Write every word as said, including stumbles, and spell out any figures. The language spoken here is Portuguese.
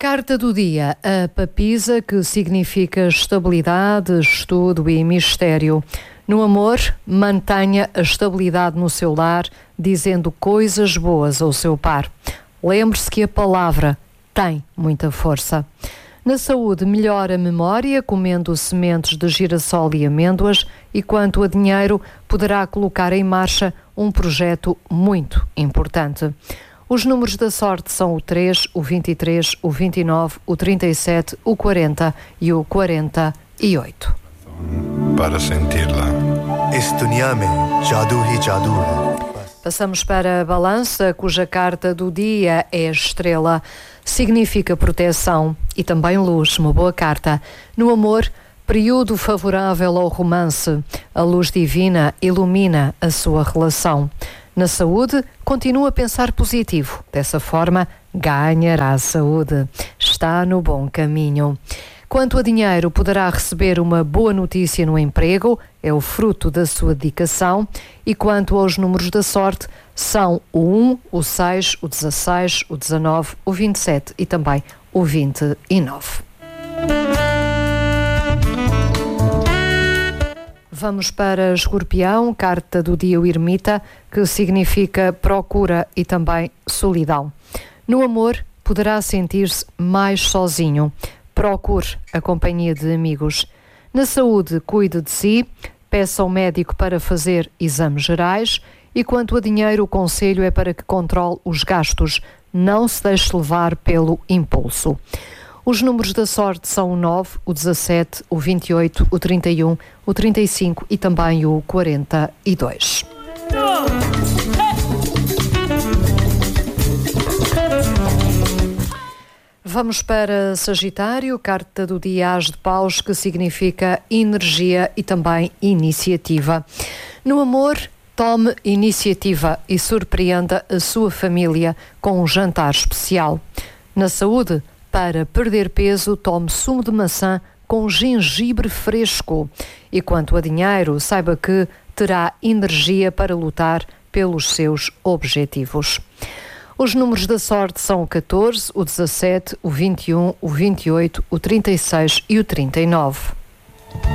Carta do dia, a papisa, que significa estabilidade, estudo e mistério. No amor, mantenha a estabilidade no seu lar, dizendo coisas boas ao seu par. Lembre-se que a palavra tem muita força. Na saúde, melhora a memória, comendo sementes de girassol e amêndoas, e quanto a dinheiro, poderá colocar em marcha um projeto muito importante. Os números da sorte são o três, o vinte e três, o vinte e nove, o trinta e sete, o quarenta e o quarenta e oito. Para senti-la. इस दुनिया में जादू ही जादू है. Passamos para a balança, cuja carta do dia é a estrela. Significa proteção e também luz, uma boa carta. No amor, período favorável ao romance. A luz divina ilumina a sua relação. Na saúde, continua a pensar positivo. Dessa forma, ganhará saúde. Está no bom caminho. Quanto a dinheiro, poderá receber uma boa notícia no emprego, é o fruto da sua dedicação. E quanto aos números da sorte, são o um, o seis, o dezasseis, o dezanove, o vinte e sete e também o vinte e nove. Vamos para Escorpião, carta do dia o ermita, que significa procura e também solidão. No amor, poderá sentir-se mais sozinho. Procure a companhia de amigos. Na saúde, cuide de si, peça ao médico para fazer exames gerais. E quanto a dinheiro, o conselho é para que controle os gastos. Não se deixe levar pelo impulso. Os números da sorte são o nove, o dezassete, o vinte e oito, o trinta e um, o trinta e cinco e também o quarenta e dois. Vamos para Sagitário, carta do dia As de Paus, que significa energia e também iniciativa. No amor, tome iniciativa e surpreenda a sua família com um jantar especial. Na saúde, para perder peso, tome sumo de maçã com gengibre fresco. E quanto a dinheiro, saiba que terá energia para lutar pelos seus objetivos. Os números da sorte são o catorze, o dezassete, o vinte e um, o vinte e oito, o trinta e seis e o trinta e nove.